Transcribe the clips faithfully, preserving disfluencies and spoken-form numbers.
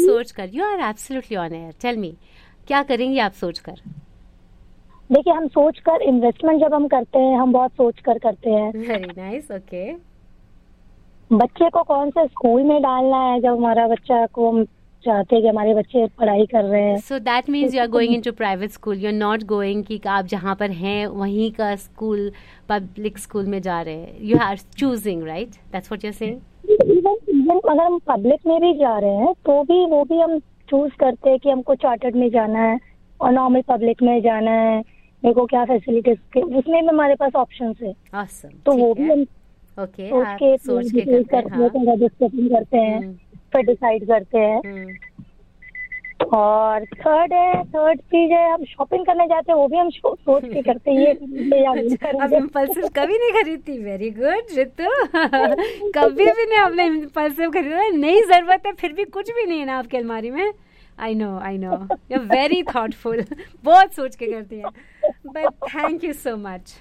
सोच कर, you are absolutely on air, tell me क्या करेंगी आप सोच कर? देखिए, हम सोच कर इन्वेस्टमेंट जब हम करते हैं, हम बहुत सोच कर करते हैं। Very nice, okay. बच्चे को कौन से स्कूल में डालना है, जब हमारा बच्चा को हम चाहते हैं कि हमारे बच्चे पढ़ाई कर रहे हैं। So that means you are going into private school, you are not going कि आप जहाँ पर हैं वहीं का स्कूल, पब्लिक स्कूल में जा रहे हैं। You are choosing, right? That's what you are saying. Even even अगर हम पब्लिक में भी जा रहे हैं तो भी वो भी हम चूज करते हैं कि हमको चार्टर्ड में जाना है और नॉर्मल पब्लिक में जाना है, मेरे को क्या फैसिलिटीज के, उसमें भी हमारे पास ऑप्शंस है। awesome, तो वो भी हम ओके सोच के सोच के करते हैं, हाँ। डिस्कशन करते हैं, फिर डिसाइड करते हैं। और थर्ड है थर्ड चीज है हम शॉपिंग करने जाते हैं, वो भी हम सोच के करते हैं। ये अब इम्पल्सिव कभी नहीं खरीदती। Very good Ritu. कभी भी नहीं आपने इम्पल्सिव खरीदा, नहीं जरूरत है फिर भी कुछ भी नहीं है ना आपके अलमारी में। I know I know, you are very thoughtful, बहुत सोच के करती है। But thank you so much.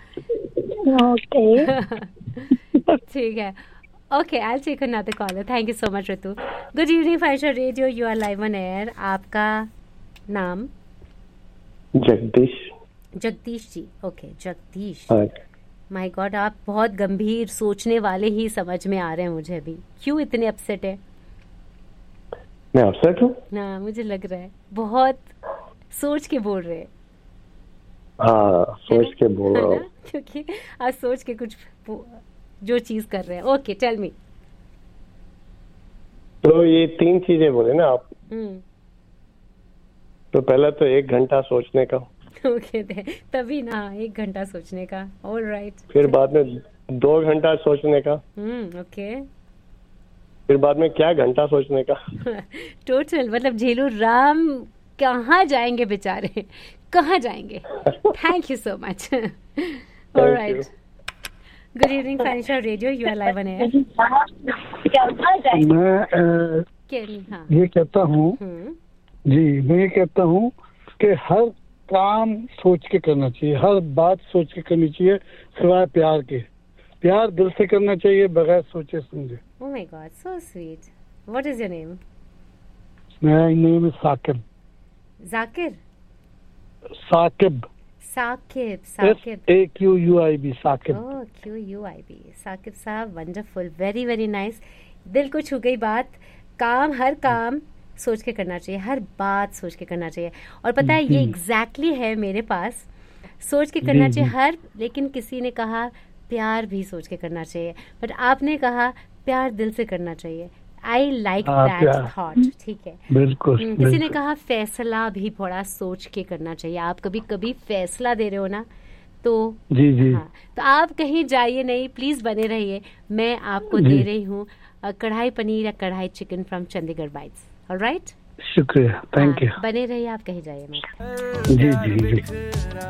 Okay, ठीक है, okay, I will take another collar. Thank you so much Ritu. Good evening final radio, you are live on air. आपका नाम? Jagdish. Jagdish ji, okay Jagdish. My God, आप बहुत गंभीर सोचने वाले ही समझ में आ रहे हैं मुझे अभी। क्यों इतने अपसेट है? मैं अपसेट हूँ? हाँ, मुझे लग रहा है बहुत सोच के बोल रहे हैं। हाँ, सोच के बोल रहा हूँ, क्योंकि आज सोच के कुछ जो चीज कर रहे हैं। Okay, tell me. तो ये तीन चीजें बोले ना आप। हम्म। तो पहला तो एक घंटा सोचने का। ओके, तभी ना एक घंटा सोचने का। All right. फिर बाद में दो घंटा सोचने का। हम्म, ओके। फिर बाद में क्या घंटा सोचने का। टोटल मतलब झेलू राम कहाँ जाएंगे बेचारे, कहाँ जाएंगे। Thank you so much. All right, good evening financial radio, you are live on air. मैं हाँ। ये कहता हूँ जी, मैं ये कहता हूँ कि हर काम सोच के करना चाहिए, हर बात सोच के करनी चाहिए, सिवाय प्यार के। प्यार दिल से करना चाहिए, बगैर सोचे समझे। Oh my God, so sweet. What is your name? My name is Saqib. Zakir? Saqib. Saqib, Saqib. S A Q U I B, Saqib. Oh, Q U I B. Saqib साहब, wonderful, very very nice. दिल को छू गई बात। काम, हर काम सोच के करना चाहिए, हर बात सोच के करना चाहिए। और पता है ये एग्जैक्टली exactly है मेरे पास, सोच के करना चाहिए हर, लेकिन किसी ने कहा प्यार भी सोच के करना चाहिए, बट आपने कहा प्यार दिल से करना चाहिए। I like that thought. ठीक है, बिल्कुल। किसी बिल्कुल. ने कहा फैसला भी बड़ा सोच के करना चाहिए। आप कभी कभी फैसला दे रहे हो ना, तो जी जी हाँ, तो आप कहीं जाइए नहीं, प्लीज बने रहिए। मैं आपको दे रही हूँ कढ़ाई पनीर या कढ़ाई chicken from Chandigarh bytes. Alright, शुक्रिया, थैंक यू। बने रहिए, आप कहीं जाइए मत। जी जी जी।